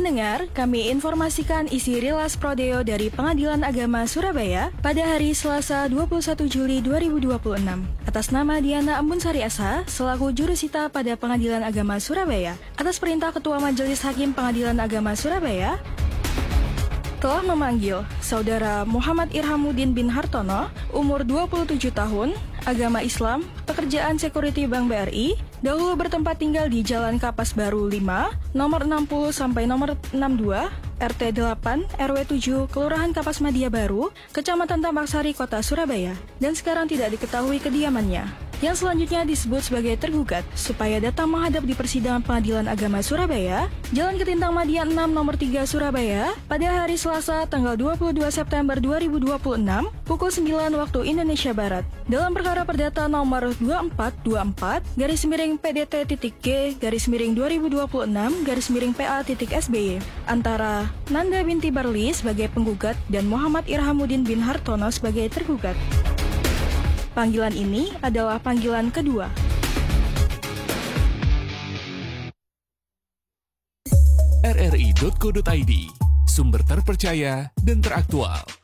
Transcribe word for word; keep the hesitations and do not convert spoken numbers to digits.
Pendengar, kami informasikan isi rilas prodeo dari Pengadilan Agama Surabaya pada hari Selasa dua puluh satu Juli dua ribu dua puluh enam. Atas nama Diana Ambunsari Esa, selaku jurusita pada Pengadilan Agama Surabaya, atas perintah Ketua Majelis Hakim Pengadilan Agama Surabaya, telah memanggil Saudara Muhammad Irhamuddin bin Hartono, umur dua puluh tujuh tahun, agama Islam, pekerjaan security Bank B R I, dahulu bertempat tinggal di Jalan Kapas Baru lima, nomor enam puluh sampai nomor enam puluh dua, R T delapan, R W tujuh, Kelurahan Kapas Madia Baru, Kecamatan Tambak Sari, Kota Surabaya, dan sekarang tidak diketahui kediamannya. Yang selanjutnya disebut sebagai tergugat, supaya datang menghadap di persidangan Pengadilan Agama Surabaya, Jalan Ketintang Madia enam nomor tiga Surabaya, pada hari Selasa tanggal dua puluh dua September dua ribu dua puluh enam, pukul sembilan waktu Indonesia Barat. Dalam perkara perdata nomor dua empat dua empat, garis miring P D T.G, garis miring dua ribu dua puluh enam, garis miring P A.S B Y, antara Nanda binti Barli sebagai penggugat dan Muhammad Irhamuddin bin Hartono sebagai tergugat. Panggilan ini adalah panggilan kedua. r r i titik co titik i d, sumber terpercaya dan teraktual.